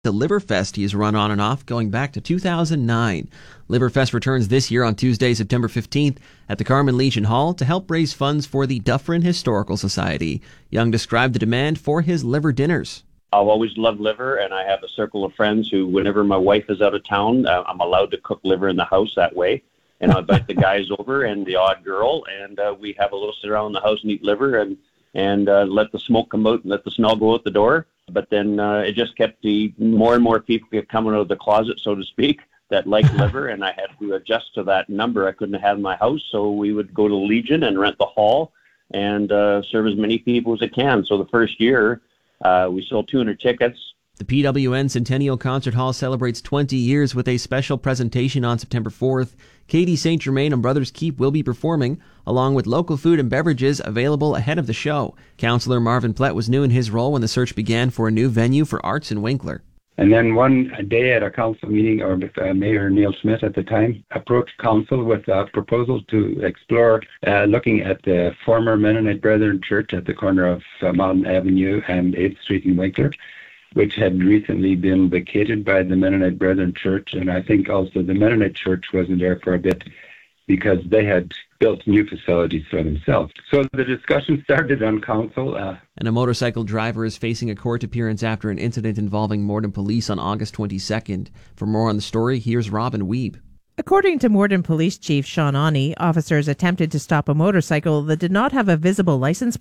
The Liverfest he's run on and off going back to 2009. Liverfest returns this year on Tuesday, September 15th at the Carman Legion Hall to help raise funds for the Dufferin Historical Society. Young described the demand for his liver dinners. I've always loved liver, and I have a circle of friends who, whenever my wife is out of town, I'm allowed to cook liver in the house that way. And I invite the guys over and the odd girl, and we have a little sit around the house and eat liver and let the smoke come out and let the smell go out the door. But then it just kept more and more people kept coming out of the closet, so to speak, that liked liver, and I had to adjust to that number. I couldn't have in my house, so we would go to Legion and rent the hall and serve as many people as it can. So the first year, we sold 200 tickets. The PWN Centennial Concert Hall celebrates 20 years with a special presentation on September 4th. Katie St. Germain and Brothers Keep will be performing, along with local food and beverages available ahead of the show. Councillor Marvin Plett was new in his role when the search began for a new venue for arts in Winkler. And then one day at a council meeting, Mayor Neil Smith at the time approached council with a proposal to explore looking at the former Mennonite Brethren Church at the corner of Mountain Avenue and 8th Street in Winkler, which had recently been vacated by the Mennonite Brethren Church. And I think also the Mennonite Church wasn't there for a bit because they had built new facilities for themselves. So the discussion started on council. And a motorcycle driver is facing a court appearance after an incident involving Morden Police on August 22nd. For more on the story, here's Robin Weeb. According to Morden Police Chief Sean Awney, officers attempted to stop a motorcycle that did not have a visible license